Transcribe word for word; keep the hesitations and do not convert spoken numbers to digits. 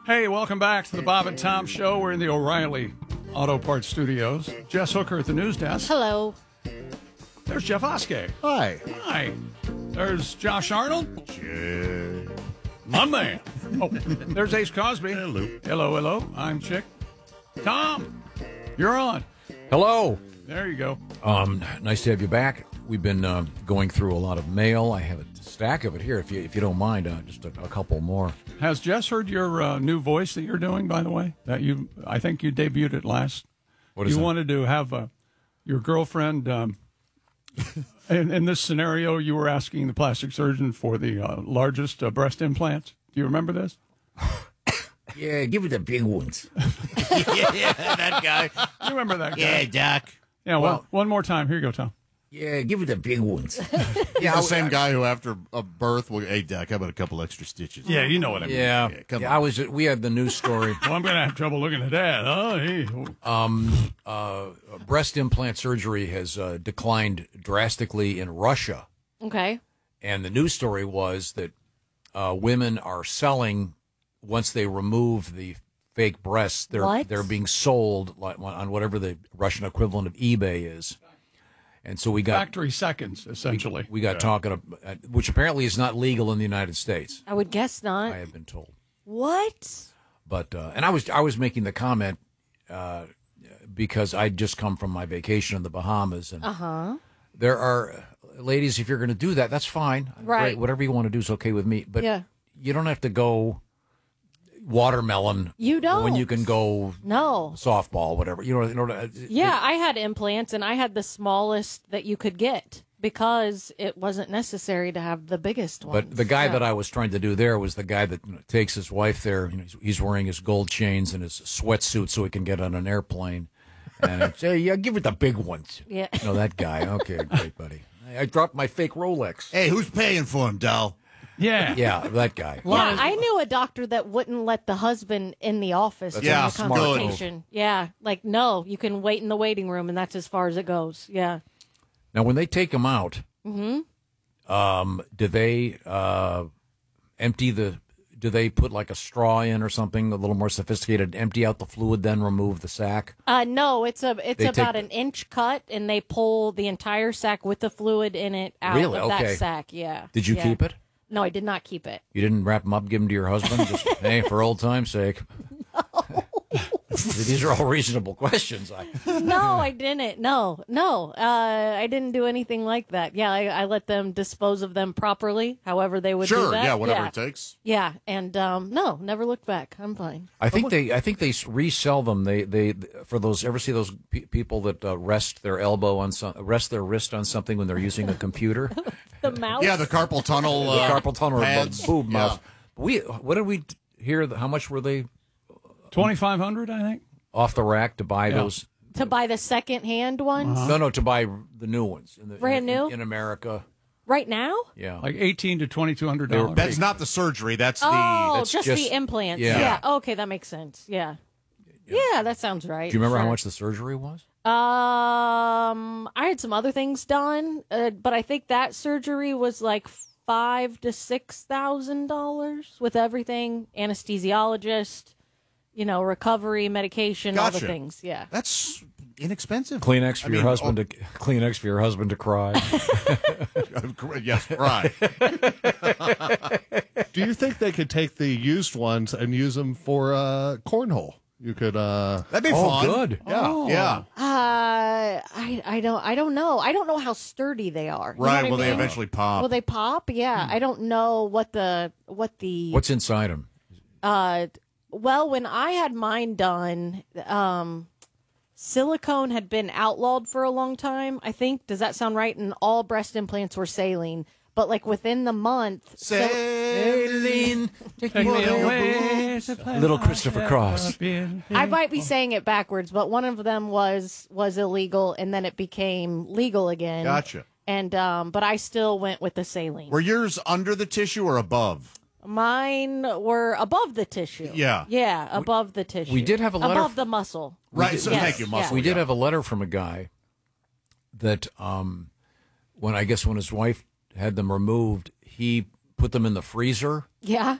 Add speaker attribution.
Speaker 1: Hey, welcome back to the Bob and Tom Show. We're in the O'Reilly Auto Parts Studios. Jess Hooker at the news desk.
Speaker 2: Hello.
Speaker 1: There's Jeff Oskey.
Speaker 3: Hi.
Speaker 1: Hi. There's Josh Arnold.
Speaker 3: Jay.
Speaker 1: My man. Oh, there's Ace Cosby.
Speaker 3: Hello.
Speaker 1: Hello, hello. I'm Chick. Tom, you're on.
Speaker 4: Hello.
Speaker 1: There you go.
Speaker 4: Um, nice to have you back. We've been uh, going through a lot of mail. I have a stack of it here, if you if you don't mind. Uh, just a, a couple more.
Speaker 1: Has Jess heard your uh, new voice that you're doing? By the way, that you, I think you debuted it last.
Speaker 4: What is
Speaker 1: you
Speaker 4: that?
Speaker 1: wanted to have uh, your girlfriend. Um, in, in this scenario, you were asking the plastic surgeon for the uh, largest uh, breast implants. Do you remember this?
Speaker 5: Yeah, give it the big ones.
Speaker 3: Yeah, that guy.
Speaker 1: You remember that guy?
Speaker 5: Yeah, Doc.
Speaker 1: Yeah. Well,
Speaker 4: Well-
Speaker 1: one more time. Here you go, Tom.
Speaker 5: Yeah, give it the big ones.
Speaker 3: Yeah, the same guy who after a birth will, hey, Doc, how about a couple extra stitches?
Speaker 1: Yeah, you know what I mean.
Speaker 4: Yeah,
Speaker 3: Yeah, come
Speaker 4: yeah,
Speaker 3: on.
Speaker 4: I was. We had the news story.
Speaker 1: Well, I'm going to have trouble looking at that. Oh, hey.
Speaker 4: Um, uh, breast implant surgery has uh, declined drastically in Russia,
Speaker 2: Okay.
Speaker 4: and the news story was that uh, women are selling once they remove the fake breasts. They're
Speaker 2: What?
Speaker 4: they're being sold like, on whatever the Russian equivalent of eBay is, and so we got
Speaker 1: Factory seconds, essentially.
Speaker 4: we got talking, about, which apparently is not legal in the United States.
Speaker 2: I would guess not.
Speaker 4: I have been told.
Speaker 2: What?
Speaker 4: But uh, and I was I was making the comment uh, because I'd just come from my vacation in the Bahamas, and
Speaker 2: Uh-huh.
Speaker 4: there are ladies. If you're going to do that, that's fine.
Speaker 2: Right.
Speaker 4: Great. Whatever you want to do is okay with me. But
Speaker 2: Yeah.
Speaker 4: you don't have to go watermelon.
Speaker 2: You don't.
Speaker 4: when you can go
Speaker 2: No.
Speaker 4: softball, whatever. You know. You know
Speaker 2: Yeah, I had implants, and I had the smallest that you could get because it wasn't necessary to have the biggest ones.
Speaker 4: But the guy
Speaker 2: Yeah.
Speaker 4: that I was trying to do there was the guy that you know, takes his wife there. You know, he's, he's wearing his gold chains and his sweatsuit so he can get on an airplane. And I'd say, yeah, give it the big ones.
Speaker 2: Yeah.
Speaker 4: You know, that guy. Okay, great, buddy. I, I dropped my fake Rolex.
Speaker 3: Hey, who's paying for him, doll?
Speaker 1: Yeah.
Speaker 4: Yeah, that guy.
Speaker 2: Yeah, I knew a doctor that wouldn't let the husband in the office during
Speaker 3: Yeah,
Speaker 2: the
Speaker 3: smart.
Speaker 2: consultation. Yeah, like, no, you can wait in the waiting room, and that's as far as it goes. Yeah.
Speaker 4: Now, when they take them out,
Speaker 2: Mm-hmm.
Speaker 4: um, do they uh, empty the? Do they put like a straw in or something a little more sophisticated? Empty out the fluid, then remove the sac.
Speaker 2: Uh, no, it's a it's
Speaker 4: They
Speaker 2: about
Speaker 4: take-
Speaker 2: an inch cut, and they pull the entire sack with the fluid in it out
Speaker 4: Really?
Speaker 2: of
Speaker 4: Okay.
Speaker 2: that sack. Yeah.
Speaker 4: Did you
Speaker 2: Yeah.
Speaker 4: keep it?
Speaker 2: No, I did not keep it.
Speaker 4: You didn't wrap them up, give them to your husband? Just, hey, for old time's sake. These are all reasonable questions. I,
Speaker 2: No, I didn't. No, no, uh, I didn't do anything like that. Yeah, I, I let them dispose of them properly, however they would do
Speaker 3: Sure,
Speaker 2: that.
Speaker 3: yeah, whatever
Speaker 2: yeah.
Speaker 3: it takes.
Speaker 2: Yeah, and um, no, never looked back. I'm fine.
Speaker 4: I think they. I think they resell them. They. They. For those. Ever see those pe- people that uh, rest their elbow on some, rest their wrist on something when they're using a computer?
Speaker 2: The mouse.
Speaker 3: Yeah, the carpal tunnel.
Speaker 4: The
Speaker 3: Uh,
Speaker 4: carpal tunnel or
Speaker 3: pads.
Speaker 4: the boob
Speaker 3: Yeah.
Speaker 4: mouth. We. What did we hear? How much were they
Speaker 1: twenty-five hundred, I think.
Speaker 4: off the rack to buy
Speaker 1: Yeah.
Speaker 4: those?
Speaker 2: To buy the second-hand ones
Speaker 4: No, no, to buy the new ones. In the,
Speaker 2: Brand
Speaker 4: in,
Speaker 2: new?
Speaker 4: in America.
Speaker 2: right now.
Speaker 4: Yeah.
Speaker 1: Like eighteen to twenty-two hundred
Speaker 4: They were
Speaker 1: dollars.
Speaker 3: That's not the surgery. That's the.
Speaker 2: Oh,
Speaker 4: that's
Speaker 2: just,
Speaker 4: just-
Speaker 2: the implants.
Speaker 4: yeah.
Speaker 2: Yeah. Okay, that makes sense. Yeah. Yeah, that sounds right.
Speaker 4: Do you remember how
Speaker 2: Sure.
Speaker 4: much the surgery was?
Speaker 2: Um, I had some other things done, uh, but I think that surgery was like five to six thousand dollars with everything, anesthesiologist, you know, recovery, medication, all the
Speaker 3: Gotcha.
Speaker 2: things. Yeah.
Speaker 3: That's inexpensive.
Speaker 4: Kleenex for
Speaker 3: I
Speaker 4: your
Speaker 3: mean,
Speaker 4: husband to Kleenex for your husband to cry.
Speaker 3: oh, yes, right.
Speaker 6: Do you think they could take the used ones and use them for uh, cornhole? You could. Uh,
Speaker 3: That'd be
Speaker 4: Oh,
Speaker 3: fun.
Speaker 4: good.
Speaker 3: Yeah, yeah.
Speaker 2: Uh, I I don't I don't know. I don't know how sturdy they are. You know
Speaker 3: Right.
Speaker 2: what I
Speaker 3: Will they
Speaker 2: mean?
Speaker 3: eventually pop?
Speaker 2: Will they pop? Yeah. I don't know what the what the
Speaker 4: What's inside them?
Speaker 2: Uh, well, when I had mine done, um, silicone had been outlawed for a long time, I think. Does that sound right? And all breast implants were saline. But, like, within the month... sil-
Speaker 3: Sailing.
Speaker 1: Take me away to play
Speaker 4: Little
Speaker 1: my
Speaker 4: Christopher
Speaker 1: head
Speaker 4: Cross.
Speaker 1: up in-
Speaker 2: I might be saying it backwards, but one of them was was illegal, and then it became legal again.
Speaker 3: Gotcha.
Speaker 2: And um, but I still went with the saline.
Speaker 3: Were yours under the tissue or above?
Speaker 2: Mine were above the tissue.
Speaker 3: Yeah.
Speaker 2: Yeah, above the tissue.
Speaker 4: we did have a letter
Speaker 2: above
Speaker 4: f-
Speaker 2: the muscle.
Speaker 3: Right. So
Speaker 2: Yes,
Speaker 3: thank you, muscle.
Speaker 2: yeah.
Speaker 4: We did
Speaker 3: yeah.
Speaker 4: have a letter from a guy that, um, when I guess when his wife had them removed, he put them in the freezer
Speaker 2: Yeah.